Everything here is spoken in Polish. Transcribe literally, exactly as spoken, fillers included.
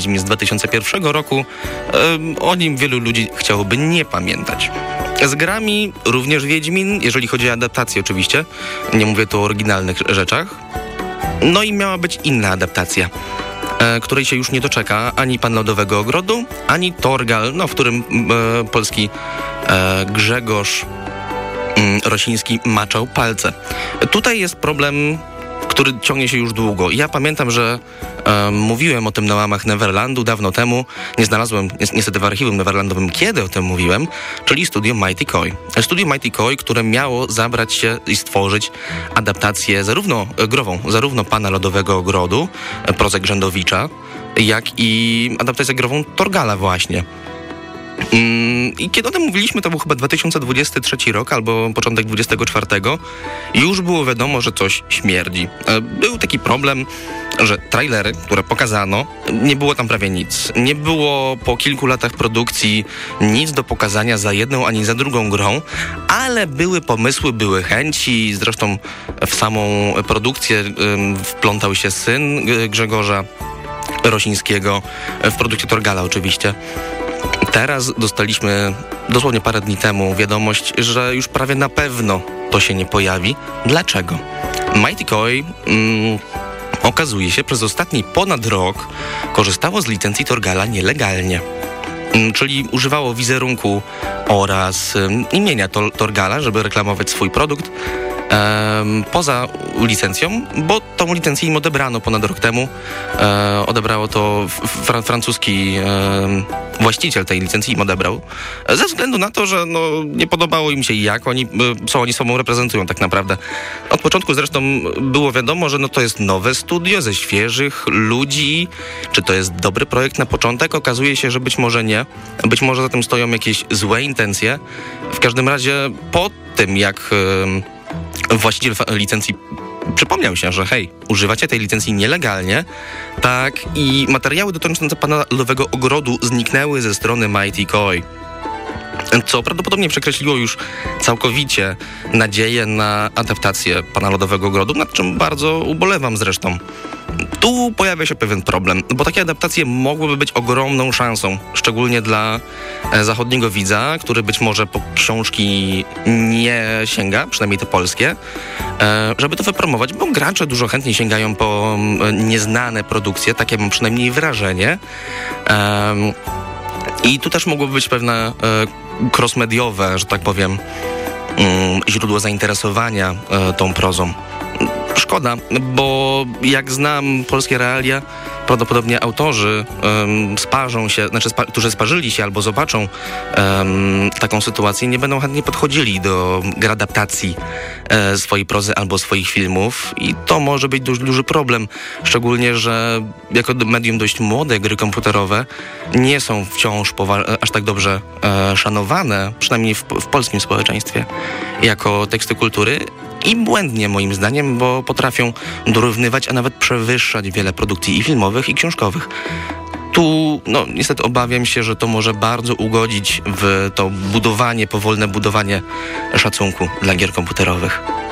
Wiedźmin z dwa tysiące pierwszego roku, e, o nim wielu ludzi chciałoby nie pamiętać. Z grami również Wiedźmin, jeżeli chodzi o adaptację oczywiście, nie mówię tu o oryginalnych rzeczach. No i miała być inna adaptacja, e, której się już nie doczeka ani Pan Lodowego Ogrodu, ani Torgal, no, w którym e, polski e, Grzegorz mm, Rosiński maczał palce. Tutaj jest problem, który ciągnie się już długo. Ja pamiętam, że e, mówiłem o tym na łamach Neverlandu dawno temu. Nie znalazłem ni- niestety w archiwum neverlandowym, kiedy o tym mówiłem, czyli studio Mighty Koi. Studio Mighty Koi, które miało zabrać się i stworzyć adaptację zarówno e, grową, zarówno Pana Lodowego Ogrodu, e, prozę Grzędowicza, jak i adaptację grową Torgala właśnie. I kiedy o tym mówiliśmy, to był chyba dwa tysiące dwudziesty trzeci rok albo początek dwudziestego czwartego. Już było wiadomo, że coś śmierdzi. Był taki problem, że trailery, które pokazano, nie było tam prawie nic. Nie było po kilku latach produkcji nic do pokazania za jedną ani za drugą grą, ale były pomysły, były chęci. Zresztą w samą produkcję wplątał się syn Grzegorza Rosińskiego, w produkcję Torgala oczywiście. Teraz dostaliśmy dosłownie parę dni temu wiadomość, że już prawie na pewno to się nie pojawi. Dlaczego? Mighty Koi mm, okazuje się przez ostatni ponad rok korzystało z licencji Torgala nielegalnie. Mm, czyli używało wizerunku oraz mm, imienia to, Torgala, żeby reklamować swój produkt um, poza licencją, bo tą licencję im odebrano ponad rok temu. E, odebrało to fr- francuski e, właściciel tej licencji im odebrał. Ze względu na to, że no, nie podobało im się jak oni, co oni sobą reprezentują tak naprawdę. Od początku zresztą było wiadomo, że no, to jest nowe studio ze świeżych ludzi. Czy to jest dobry projekt na początek? Okazuje się, że być może nie. Być może za tym stoją jakieś złe intencje. W każdym razie po tym, jak e, właściciel licencji przypomniał się, że hej, używacie tej licencji nielegalnie, tak, i materiały dotyczące Pana Lodowego Ogrodu zniknęły ze strony Mighty Koi, co prawdopodobnie przekreśliło już całkowicie nadzieję na adaptację Pana Lodowego Ogrodu, nad czym bardzo ubolewam zresztą. Tu pojawia się pewien problem, bo takie adaptacje mogłyby być ogromną szansą, szczególnie dla e, zachodniego widza, który być może po książki nie sięga, przynajmniej te polskie, e, żeby to wypromować, bo gracze dużo chętniej sięgają po e, nieznane produkcje, takie mam przynajmniej wrażenie. E, I tu też mogłoby być pewne e, crossmediowe, że tak powiem, mm, źródło zainteresowania e, tą prozą. Szkoda, bo jak znam polskie realia, prawdopodobnie autorzy um, sparzą się, znaczy spa, którzy sparzyli się albo zobaczą um, taką sytuację, nie będą chętnie podchodzili do adaptacji e, swojej prozy albo swoich filmów i to może być duży, duży problem, szczególnie, że jako medium dość młode gry komputerowe nie są wciąż powa- aż tak dobrze e, szanowane, przynajmniej w, w polskim społeczeństwie, jako teksty kultury. I błędnie moim zdaniem, bo potrafią dorównywać, a nawet przewyższać wiele produkcji i filmowych, i książkowych. Tu, no niestety obawiam się, że to może bardzo ugodzić w to budowanie, powolne budowanie szacunku dla gier komputerowych.